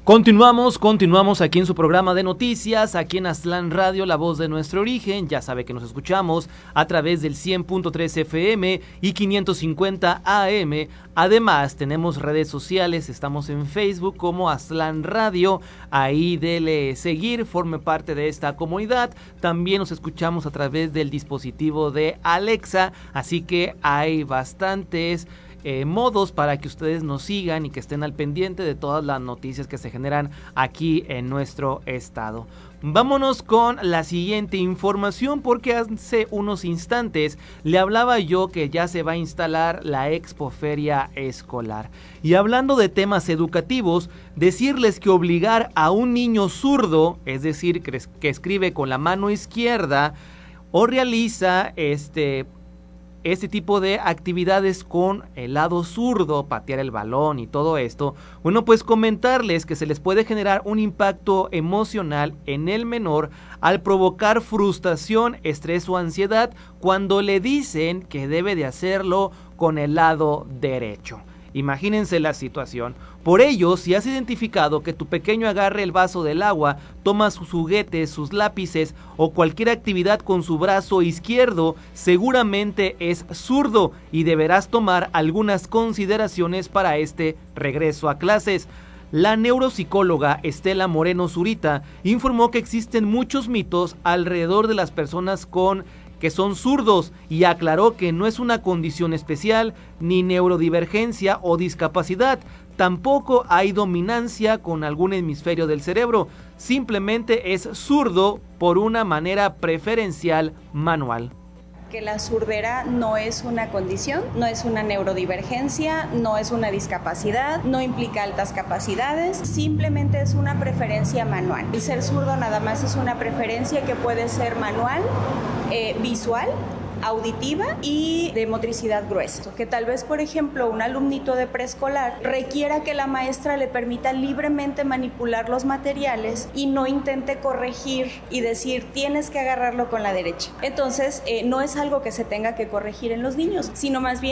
Continuamos aquí en su programa de noticias, aquí en Aztlán Radio, la voz de nuestro origen. Ya sabe que nos escuchamos a través del 100.3 FM y 550 AM. Además, tenemos redes sociales, estamos en Facebook como Aztlán Radio. Ahí dele seguir, forme parte de esta comunidad. También nos escuchamos a través del dispositivo de Alexa, así que hay bastantes modos para que ustedes nos sigan y que estén al pendiente de todas las noticias que se generan aquí en nuestro estado. Vámonos con la siguiente información, porque hace unos instantes le hablaba yo que ya se va a instalar la Expoferia Escolar. Y hablando de temas educativos, decirles que obligar a un niño zurdo, es decir, que escribe con la mano izquierda o realiza este tipo de actividades con el lado zurdo, patear el balón y todo esto, bueno, pues comentarles que se les puede generar un impacto emocional en el menor al provocar frustración, estrés o ansiedad cuando le dicen que debe de hacerlo con el lado derecho. Imagínense la situación. Por ello, si has identificado que tu pequeño agarre el vaso del agua, toma sus juguetes, sus lápices o cualquier actividad con su brazo izquierdo, seguramente es zurdo y deberás tomar algunas consideraciones para este regreso a clases. La neuropsicóloga Estela Moreno Zurita informó que existen muchos mitos alrededor de las personas que son zurdos y aclaró que no es una condición especial, ni neurodivergencia o discapacidad. Tampoco hay dominancia con algún hemisferio del cerebro, simplemente es zurdo por una manera preferencial manual. Que la surdera no es una condición, no es una neurodivergencia, no es una discapacidad, no implica altas capacidades, simplemente es una preferencia manual. El ser zurdo nada más es una preferencia que puede ser manual, visual, auditiva y de motricidad gruesa. Que tal vez, por ejemplo, un alumnito de preescolar requiera que la maestra le permita libremente manipular los materiales y no intente corregir y decir tienes que agarrarlo con la derecha. Entonces, no es algo que se tenga que corregir en los niños, sino más bien